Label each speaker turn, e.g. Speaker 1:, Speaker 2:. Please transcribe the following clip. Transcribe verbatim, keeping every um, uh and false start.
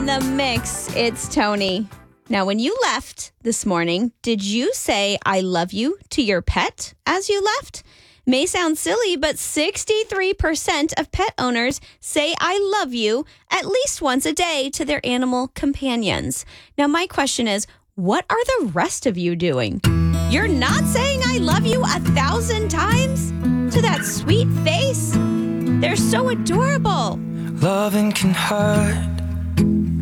Speaker 1: in the mix. It's Tony. Now, when you left this morning, did you say I love you to your pet as you left? May sound silly, but sixty-three percent of pet owners say I love you at least once a day to their animal companions. Now, my question is, what are the rest of you doing? You're not saying I love you a thousand times to that sweet face? They're so adorable.
Speaker 2: Loving can hurt.